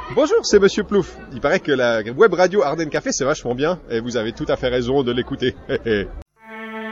Bonjour, c'est Monsieur Plouf. Il paraît que la web radio Ardennes Café, c'est vachement bien et vous avez tout à fait raison de l'écouter.